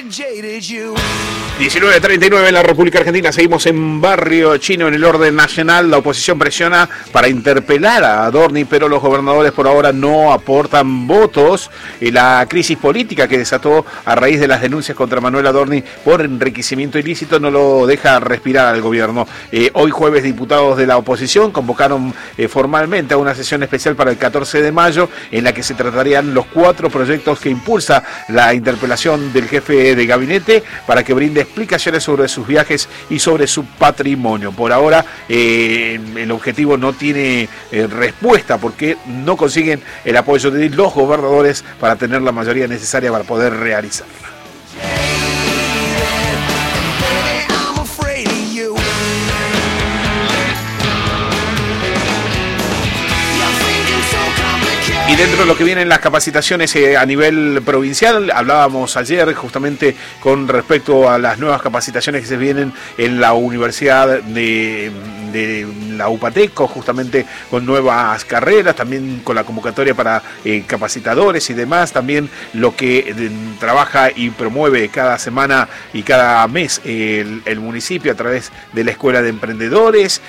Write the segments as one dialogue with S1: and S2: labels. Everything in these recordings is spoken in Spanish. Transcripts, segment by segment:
S1: 19:39 en la República Argentina. Seguimos en Barrio Chino. En el orden nacional, la oposición presiona para interpelar a Adorni, pero los gobernadores por ahora no aportan votos. La crisis política que desató a raíz de las denuncias contra Manuel Adorni por enriquecimiento ilícito no lo deja respirar al gobierno. Hoy jueves, diputados de la oposición convocaron formalmente a una sesión especial para el 14 de mayo en la que se tratarían los 4 proyectos que impulsa la interpelación del jefe de gabinete para que brinde explicaciones sobre sus viajes y sobre su patrimonio. Por ahora el objetivo no tiene respuesta porque no consiguen el apoyo de los gobernadores para tener la mayoría necesaria para poder realizarla. Y dentro de lo que vienen las capacitaciones a nivel provincial, hablábamos ayer justamente con respecto a las nuevas capacitaciones que se vienen en la Universidad de la UPATECO, justamente con nuevas carreras, también con la convocatoria para capacitadores y demás, también lo que trabaja y promueve cada semana y cada mes el municipio a través de la Escuela de Emprendedores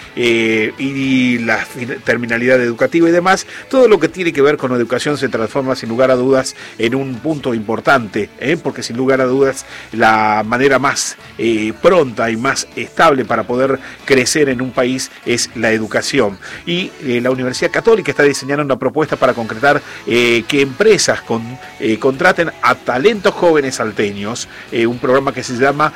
S1: y la terminalidad educativa y demás. Todo lo que tiene que ver con educación se transforma sin lugar a dudas en un punto importante, porque sin lugar a dudas la manera más pronta y más estable para poder crecer en un país es la educación. Y la Universidad Católica está diseñando una propuesta para concretar que empresas contraten a talentos jóvenes salteños, un programa que se llama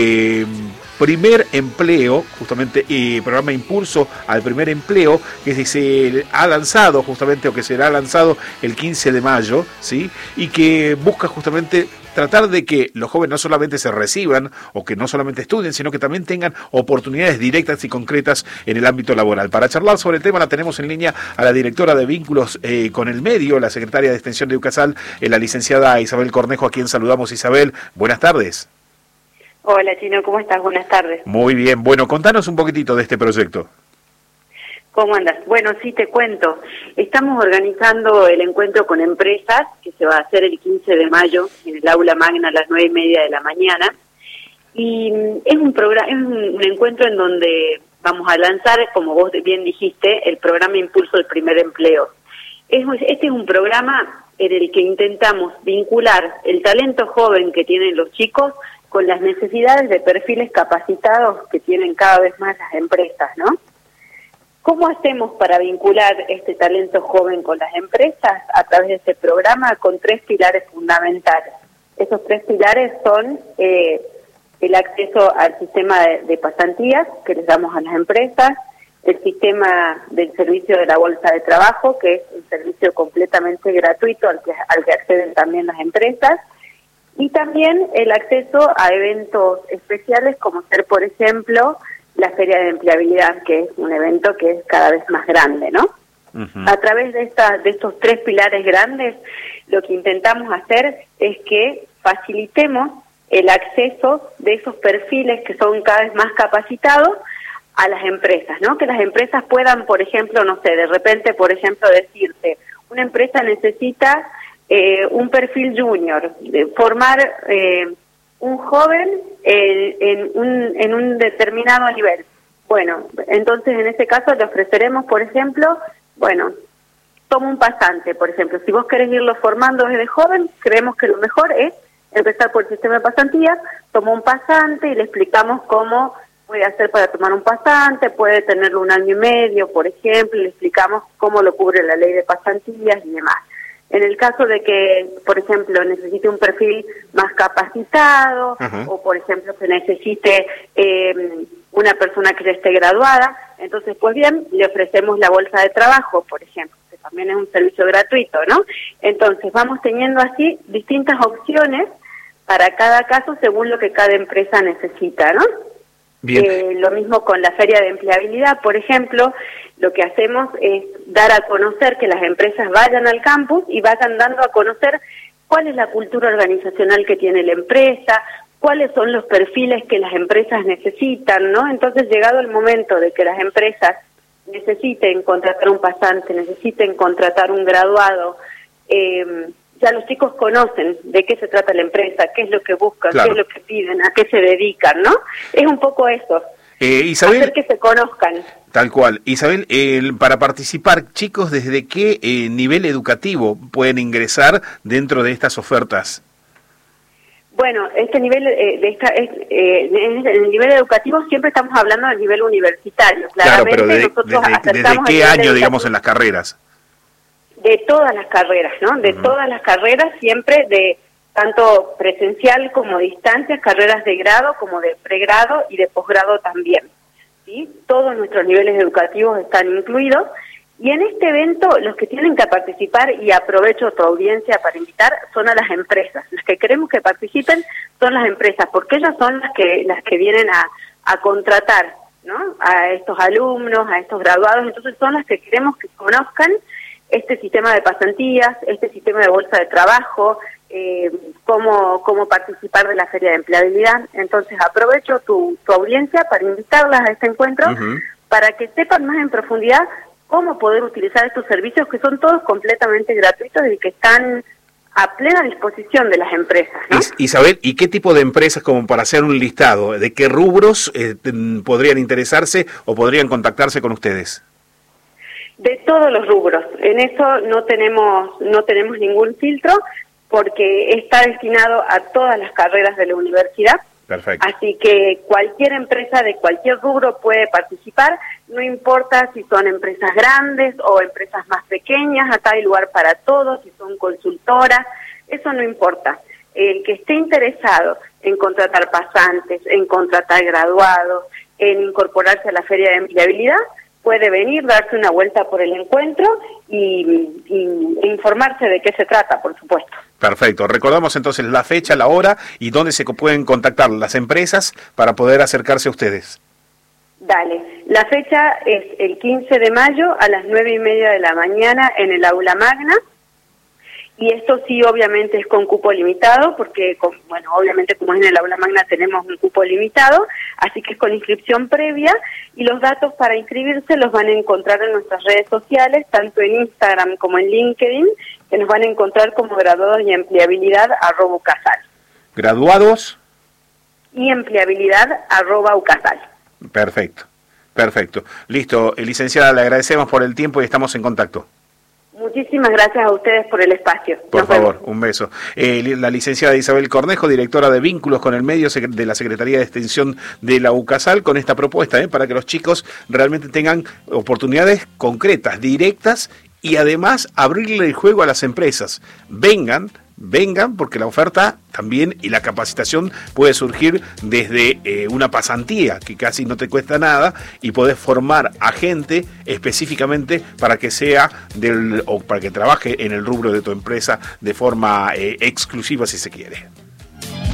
S1: Primer Empleo, justamente programa Impulso al Primer Empleo, que se ha lanzado justamente, o que será lanzado el 15 de mayo, ¿sí? Y que busca justamente tratar de que los jóvenes no solamente se reciban o que no solamente estudien, sino que también tengan oportunidades directas y concretas en el ámbito laboral. Para charlar sobre el tema la tenemos en línea a la directora de Vínculos con el Medio, la secretaria de Extensión de Educasal, la licenciada Isabel Cornejo, a quien saludamos. Isabel, buenas tardes.
S2: Hola, Chino, ¿cómo estás? Buenas tardes.
S1: Muy bien. Bueno, contanos un poquitito de este proyecto.
S2: ¿Cómo andas? Bueno, sí, te cuento. Estamos organizando el encuentro con empresas, que se va a hacer el 15 de mayo en el Aula Magna a las 9:30 de la mañana. Y es un encuentro en donde vamos a lanzar, como vos bien dijiste, el programa Impulso al Primer Empleo. Este es un programa en el que intentamos vincular el talento joven que tienen los chicos con las necesidades de perfiles capacitados que tienen cada vez más las empresas, ¿no? ¿Cómo hacemos para vincular este talento joven con las empresas? A través de este programa con 3 pilares fundamentales. Esos 3 pilares son el acceso al sistema de pasantías que les damos a las empresas, el sistema del servicio de la bolsa de trabajo, que es un servicio completamente gratuito al que acceden también las empresas, y también el acceso a eventos especiales como ser, por ejemplo, la Feria de Empleabilidad, que es un evento que es cada vez más grande, ¿no? Uh-huh. A través de estos 3 pilares grandes, lo que intentamos hacer es que facilitemos el acceso de esos perfiles que son cada vez más capacitados a las empresas, ¿no? Que las empresas puedan, por ejemplo, no sé, de repente, por ejemplo, decirte, una empresa necesita un perfil junior, formar un joven en un determinado nivel. Bueno, entonces en ese caso le ofreceremos, por ejemplo, toma un pasante, por ejemplo. Si vos querés irlo formando desde joven, creemos que lo mejor es empezar por el sistema de pasantías, toma un pasante y le explicamos cómo puede hacer para tomar un pasante, puede tenerlo 1 año y medio, por ejemplo, le explicamos cómo lo cubre la ley de pasantías y demás. En el caso de que, por ejemplo, necesite un perfil más capacitado, uh-huh, o por ejemplo que necesite una persona que ya esté graduada, entonces pues bien, le ofrecemos la bolsa de trabajo, por ejemplo, que también es un servicio gratuito, ¿no? Entonces vamos teniendo así distintas opciones para cada caso según lo que cada empresa necesita, ¿no? Lo mismo con la Feria de Empleabilidad, por ejemplo, lo que hacemos es dar a conocer que las empresas vayan al campus y vayan dando a conocer cuál es la cultura organizacional que tiene la empresa, cuáles son los perfiles que las empresas necesitan, ¿no? Entonces, llegado el momento de que las empresas necesiten contratar un pasante, necesiten contratar un graduado, ya los chicos conocen de qué se trata la empresa, qué es lo que buscan,
S1: Claro.
S2: qué es lo que piden, a qué se dedican, ¿no? Es un poco eso,
S1: Isabel,
S2: hacer que se conozcan.
S1: tal cual. Isabel, para participar, chicos, ¿desde qué nivel educativo pueden ingresar dentro de estas ofertas?
S2: Bueno, este nivel en el nivel educativo siempre estamos hablando del nivel universitario.
S1: Claro,
S2: Claramente
S1: pero
S2: nosotros
S1: ¿desde
S2: acercamos
S1: qué
S2: el nivel
S1: año, digamos,
S2: educativo
S1: en las carreras?
S2: de todas las carreras, ¿no? De todas las carreras, siempre de tanto presencial como distancia, carreras de grado como de pregrado y de posgrado también, ¿sí? Todos nuestros niveles educativos están incluidos. Y en este evento los que tienen que participar, y aprovecho tu audiencia para invitar, son a las empresas. Las que queremos que participen son las empresas, porque ellas son las que vienen a contratar, ¿no? A estos alumnos, a estos graduados. Entonces son las que queremos que conozcan este sistema de pasantías, este sistema de bolsa de trabajo, cómo participar de la Feria de Empleabilidad. Entonces aprovecho tu audiencia para invitarlas a este encuentro, para que sepan más en profundidad cómo poder utilizar estos servicios que son todos completamente gratuitos y que están a plena disposición de las empresas, ¿no?
S1: Isabel, ¿y qué tipo de empresas, como para hacer un listado, de qué rubros podrían interesarse o podrían contactarse con ustedes?
S2: De todos los rubros. En eso no tenemos ningún filtro, porque está destinado a todas las carreras de la universidad.
S1: Perfecto.
S2: Así que cualquier empresa de cualquier rubro puede participar, no importa si son empresas grandes o empresas más pequeñas, acá hay lugar para todos, si son consultoras, eso no importa. El que esté interesado en contratar pasantes, en contratar graduados, en incorporarse a la Feria de Empleabilidad, puede venir, darse una vuelta por el encuentro y informarse de qué se trata, por supuesto.
S1: Perfecto. Recordamos entonces la fecha, la hora y dónde se pueden contactar las empresas para poder acercarse a ustedes.
S2: Dale. La fecha es el 15 de mayo a las 9:30 de la mañana en el Aula Magna. Y esto sí, obviamente, es con cupo limitado, porque, bueno, obviamente como es en el Aula Magna tenemos un cupo limitado, así que es con inscripción previa, y los datos para inscribirse los van a encontrar en nuestras redes sociales, tanto en Instagram como en LinkedIn, que nos van a encontrar como Graduados y Empleabilidad @ucasal.
S1: ¿Graduados?
S2: Y Empleabilidad @ucasal.
S1: Perfecto, perfecto. Listo, licenciada, le agradecemos por el tiempo y estamos en contacto.
S2: Muchísimas gracias a ustedes por el espacio.
S1: Por favor, un beso. La licenciada Isabel Cornejo, directora de Vínculos con el Medio de la Secretaría de Extensión de la UCASAL, con esta propuesta, para que los chicos realmente tengan oportunidades concretas, directas, y además abrirle el juego a las empresas. Vengan, porque la oferta también y la capacitación puede surgir desde una pasantía que casi no te cuesta nada, y podés formar a gente específicamente para que sea o para que trabaje en el rubro de tu empresa de forma exclusiva, si se quiere.